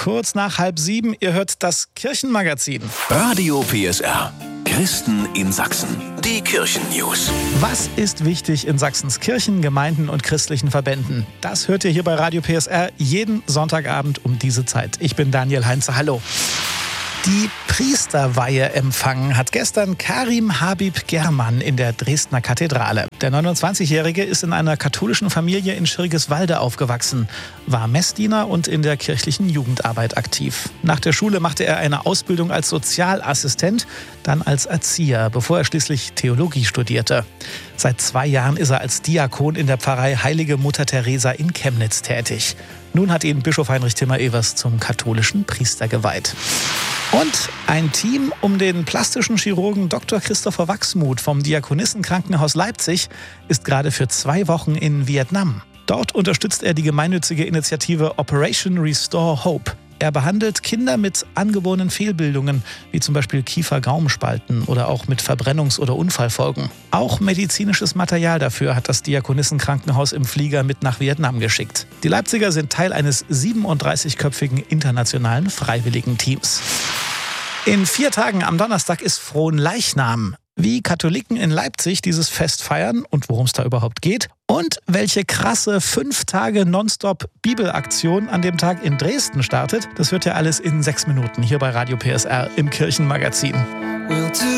kurz nach 6:30. Ihr hört das Kirchenmagazin. Radio PSR. Christen in Sachsen. Die Kirchennews. Was ist wichtig in Sachsens Kirchen, Gemeinden und christlichen Verbänden? Das hört ihr hier bei Radio PSR jeden Sonntagabend um diese Zeit. Ich bin Daniel Heinze. Hallo. Die Priesterweihe empfangen hat gestern Karim Habib German in der Dresdner Kathedrale. Der 29-Jährige ist in einer katholischen Familie in Schirgiswalde aufgewachsen, war Messdiener und in der kirchlichen Jugendarbeit aktiv. Nach der Schule machte er eine Ausbildung als Sozialassistent, dann als Erzieher, bevor er schließlich Theologie studierte. Seit 2 Jahren ist er als Diakon in der Pfarrei Heilige Mutter Teresa in Chemnitz tätig. Nun hat ihn Bischof Heinrich Timmer-Evers zum katholischen Priester geweiht. Und ein Team um den plastischen Chirurgen Dr. Christopher Wachsmuth vom Diakonissenkrankenhaus Leipzig ist gerade für 2 Wochen in Vietnam. Dort unterstützt er die gemeinnützige Initiative Operation Restore Hope. Er behandelt Kinder mit angeborenen Fehlbildungen, wie zum Beispiel Kiefer-Gaumenspalten oder auch mit Verbrennungs- oder Unfallfolgen. Auch medizinisches Material dafür hat das Diakonissenkrankenhaus im Flieger mit nach Vietnam geschickt. Die Leipziger sind Teil eines 37-köpfigen internationalen Freiwilligenteams. In 4 Tagen am Donnerstag ist Fronleichnam. Wie Katholiken in Leipzig dieses Fest feiern und worum es da überhaupt geht und welche krasse 5 Tage Nonstop-Bibelaktion an dem Tag in Dresden startet, das hört ihr alles in 6 Minuten hier bei Radio PSR im Kirchenmagazin.